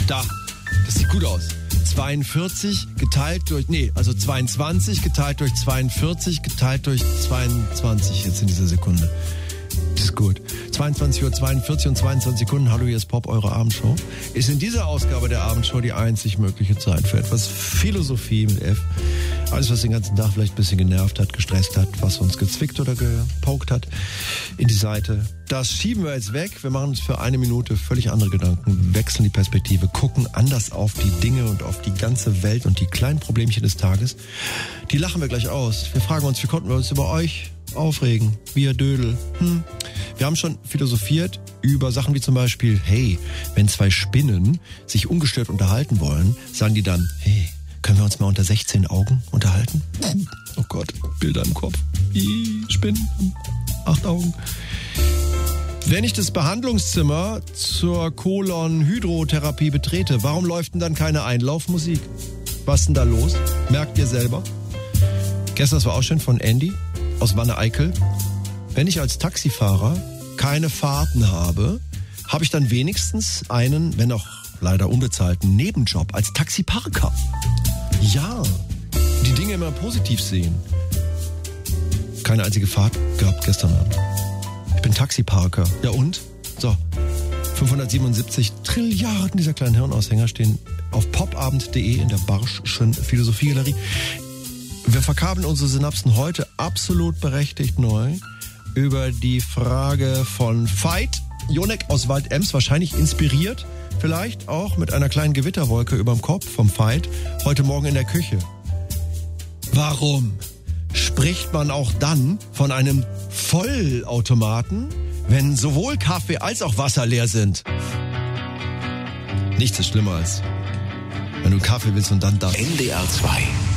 Da, das sieht gut aus. 22 geteilt durch, 22 geteilt durch 42 geteilt durch 22 jetzt in dieser Sekunde. Das ist gut. 22:42 Uhr und 22 Sekunden. Hallo, hier ist Pop, eure Abendshow. Ist in dieser Ausgabe der Abendshow die einzig mögliche Zeit für etwas Philosophie mit F. Alles, was den ganzen Tag vielleicht ein bisschen genervt hat, gestresst hat, was uns gezwickt oder gepokt hat in die Seite. Das schieben wir jetzt weg. Wir machen uns für eine Minute völlig andere Gedanken, wechseln die Perspektive, gucken anders auf die Dinge und auf die ganze Welt und die kleinen Problemchen des Tages. Die lachen wir gleich aus. Wir fragen uns, wie konnten wir uns über euch aufregen? Wir Dödel. Wir haben schon philosophiert über Sachen wie zum Beispiel, hey, wenn zwei Spinnen sich ungestört unterhalten wollen, sagen die dann, hey, können wir uns mal unter 16 Augen unterhalten? Oh Gott, Bilder im Kopf. Spinnen, 8 Augen. Wenn ich das Behandlungszimmer zur Kolon-Hydrotherapie betrete, warum läuft denn dann keine Einlaufmusik? Was ist denn da los? Merkt ihr selber? Gestern, das war auch schön von Andy aus Wanne-Eickel. Wenn ich als Taxifahrer keine Fahrten habe, habe ich dann wenigstens einen, wenn auch leider unbezahlten, Nebenjob als Taxiparker. Ja, die Dinge immer positiv sehen. Keine einzige Fahrt gehabt gestern Abend. Ich bin Taxiparker. Ja und? So, 577 Trilliarden dieser kleinen Hirnaushänger stehen auf popabend.de in der Barschschen Philosophiegalerie. Wir verkabeln unsere Synapsen heute absolut berechtigt neu über die Frage von Veit Jonek aus Wald-Ems, wahrscheinlich inspiriert, vielleicht auch mit einer kleinen Gewitterwolke überm Kopf vom Veit, heute Morgen in der Küche. Warum spricht man auch dann von einem Vollautomaten, wenn sowohl Kaffee als auch Wasser leer sind? Nichts ist schlimmer als wenn du Kaffee willst und dann das. NDR 2